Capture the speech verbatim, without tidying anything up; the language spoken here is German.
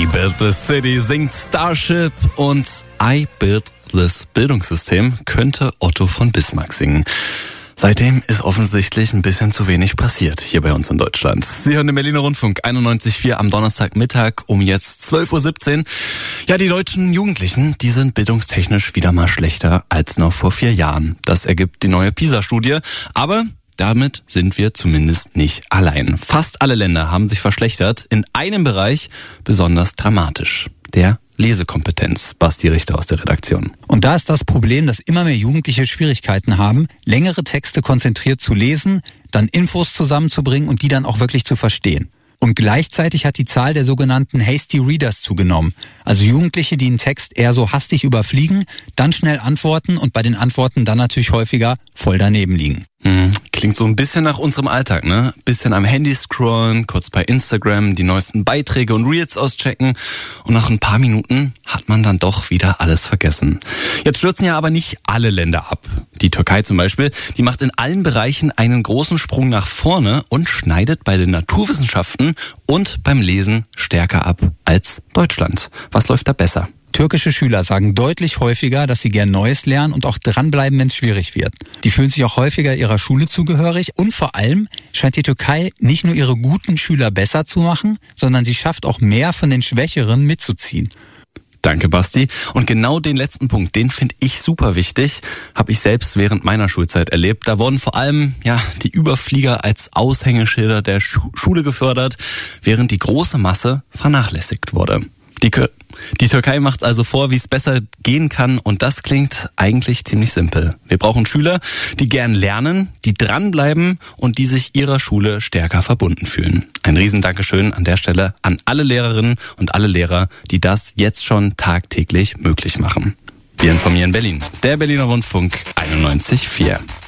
Build This City singt Starship und I Build This Bildungssystem könnte Otto von Bismarck singen. Seitdem ist offensichtlich ein bisschen zu wenig passiert hier bei uns in Deutschland. Sie hören den Berliner Rundfunk einundneunzig Komma vier am Donnerstagmittag um jetzt zwölf Uhr siebzehn. Ja, die deutschen Jugendlichen, die sind bildungstechnisch wieder mal schlechter als noch vor vier Jahren. Das ergibt die neue PISA-Studie. Aber damit sind wir zumindest nicht allein. Fast alle Länder haben sich verschlechtert, in einem Bereich besonders dramatisch: der Lesekompetenz. Basti Richter aus der Redaktion. Und da ist das Problem, dass immer mehr Jugendliche Schwierigkeiten haben, längere Texte konzentriert zu lesen, dann Infos zusammenzubringen und die dann auch wirklich zu verstehen. Und gleichzeitig hat die Zahl der sogenannten Hasty Readers zugenommen. Also Jugendliche, die einen Text eher so hastig überfliegen, dann schnell antworten und bei den Antworten dann natürlich häufiger voll daneben liegen. Hm, klingt so ein bisschen nach unserem Alltag, ne? Bisschen am Handy scrollen, kurz bei Instagram die neuesten Beiträge und Reels auschecken und nach ein paar Minuten hat man dann doch wieder alles vergessen. Jetzt stürzen ja aber nicht alle Länder ab. Die Türkei zum Beispiel, die macht in allen Bereichen einen großen Sprung nach vorne und schneidet bei den Naturwissenschaften und beim Lesen stärker ab als Deutschland. Was läuft da besser? Türkische Schüler sagen deutlich häufiger, dass sie gern Neues lernen und auch dranbleiben, wenn es schwierig wird. Die fühlen sich auch häufiger ihrer Schule zugehörig und vor allem scheint die Türkei nicht nur ihre guten Schüler besser zu machen, sondern sie schafft auch mehr von den Schwächeren mitzuziehen. Danke, Basti. Und genau den letzten Punkt, den finde ich super wichtig, habe ich selbst während meiner Schulzeit erlebt. Da wurden vor allem ja die Überflieger als Aushängeschilder der Schu- Schule gefördert, während die große Masse vernachlässigt wurde. Die, die Türkei macht also vor, wie es besser gehen kann, und das klingt eigentlich ziemlich simpel. Wir brauchen Schüler, die gern lernen, die dranbleiben und die sich ihrer Schule stärker verbunden fühlen. Ein Riesen-Dankeschön an der Stelle an alle Lehrerinnen und alle Lehrer, die das jetzt schon tagtäglich möglich machen. Wir informieren Berlin. Der Berliner Rundfunk einundneunzig Komma vier.